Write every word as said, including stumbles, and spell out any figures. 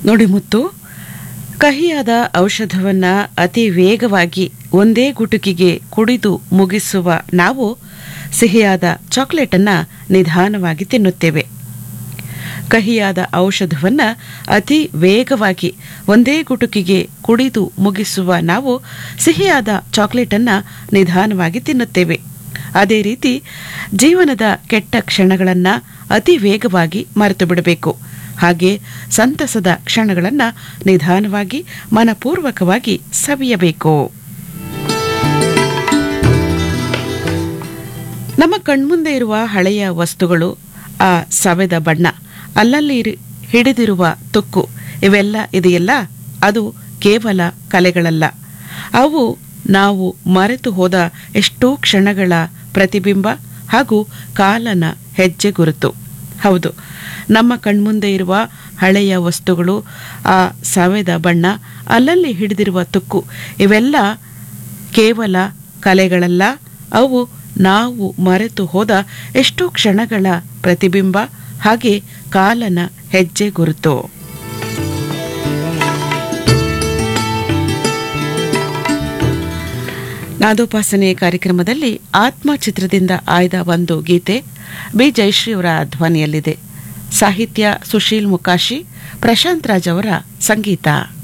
ನೋಡಿ ಮುತ್ತು, ಕಹಿಯಾದ ಔಷಧವನ್ನ ಅತಿ ವೇಗವಾಗಿ ಒಂದೇ ಗುಟುಕಿಗೆ ಕುಡಿದು ಮುಗಿಸುವ ನಾವು ಸಿಹಿಯಾದ ಚಾಕ್ಲೇಟನ್ನ ನಿಧಾನವಾಗಿ ತಿನ್ನುತ್ತೇವೆ. ಕಹಿಯಾದ ಔಷಧವನ್ನ ಅತಿ ವೇಗವಾಗಿ ಒಂದೇ ಗುಟುಕಿಗೆ ಕುಡಿದು ಮುಗಿಸುವ ನಾವು ಸಿಹಿಯಾದ ಚಾಕ್ಲೇಟನ್ನ ನಿಧಾನವಾಗಿ ತಿನ್ನುತ್ತೇವೆ. ಅದೇ ರೀತಿ ಜೀವನದ ಕೆಟ್ಟ ಕ್ಷಣಗಳನ್ನ ಅತಿ ವೇಗವಾಗಿ ಮರೆತು ಬಿಡಬೇಕು. ಹಾಗೆ ಸಂತಸದ ಕ್ಷಣಗಳನ್ನು ನಿಧಾನವಾಗಿ ಮನಪೂರ್ವಕವಾಗಿ ಸವಿಯಬೇಕು. ನಮ್ಮ ಕಣ್ಮುಂದೆ ಇರುವ ಹಳೆಯ ವಸ್ತುಗಳು, ಆ ಸವೆದ ಬಣ್ಣ, ಅಲ್ಲಲ್ಲಿ ಹಿಡಿದಿರುವ ತುಕ್ಕು, ಇವೆಲ್ಲ ಇದೆಯಲ್ಲ, ಅದು ಕೇವಲ ಕಲೆಗಳಲ್ಲ. ಅವು ನಾವು ಮರೆತು ಹೋದ ಎಷ್ಟೋ ಕ್ಷಣಗಳ ಪ್ರತಿಬಿಂಬ ಹಾಗೂ ಕಾಲನ ಹೆಜ್ಜೆ ಗುರುತು. ಹೌದು, ನಮ್ಮ ಕಣ್ಮುಂದೆ ಇರುವ ಹಳೆಯ ವಸ್ತುಗಳು, ಆ ಸವೆದ ಬಣ್ಣ, ಅಲ್ಲಲ್ಲಿ ಹಿಡಿದಿರುವ ತುಕ್ಕು, ಇವೆಲ್ಲ ಕೇವಲ ಕಲೆಗಳಲ್ಲ. ಅವು ನಾವು ಮರೆತು ಹೋದ ಎಷ್ಟೋ ಕ್ಷಣಗಳ ಪ್ರತಿಬಿಂಬ ಹಾಗೆ ಕಾಲನ ಹೆಜ್ಜೆ ಗುರುತು. ನಾದೋಪಾಸನೆ ಕಾರ್ಯಕ್ರಮದಲ್ಲಿ ಆತ್ಮ ಚಿತ್ರದಿಂದ ಆಯ್ದ ಒಂದು ಗೀತೆ ಬಿ ಜಯಶ್ರೀ ಅವರ ಧ್ವನಿಯಲ್ಲಿದೆ. ಸಾಹಿತ್ಯ ಸುಶೀಲ್ ಮುಕಾಶಿ, ಪ್ರಶಾಂತ್ ರಾಜ್ ಅವರ ಸಂಗೀತ.